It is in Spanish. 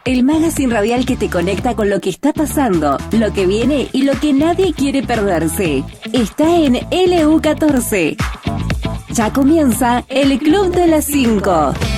el magazine radial que te conecta con lo que está pasando, lo que viene y lo que nadie quiere perderse. Está en LU14. Ya comienza el Club de las 5.